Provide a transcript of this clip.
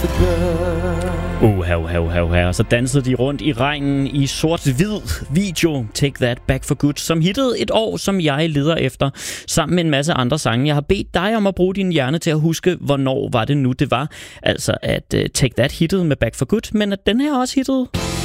Og så dansede de rundt i regnen i sort-hvid video Take That Back for Good, som hittede et år, som jeg leder efter, sammen med en masse andre sange. Jeg har bedt dig om at bruge din hjerne til at huske, hvornår var det nu det var. Altså at Take That hittede med Back for Good, men at den her også hittede.